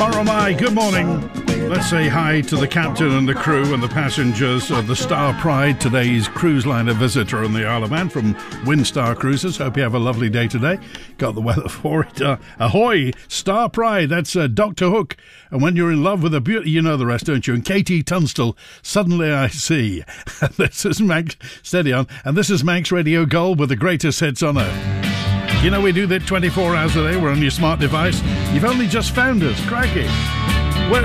Moromai, good morning. Let's say hi to the captain and the crew and the passengers of the Star Pride, today's cruise liner visitor on the Isle of Man from Windstar Cruises. Hope you have a lovely day today. Got the weather for it. Ahoy, Star Pride, that's Dr. Hook. And when you're in love with a beauty, you know the rest, don't you? And Katie Tunstall, Suddenly I See. And this is Max, steady on. And this is Manx Radio Gold with the greatest hits on earth. You know we do that 24 hours a day. We're on your smart device. You've only just found us. Crikey.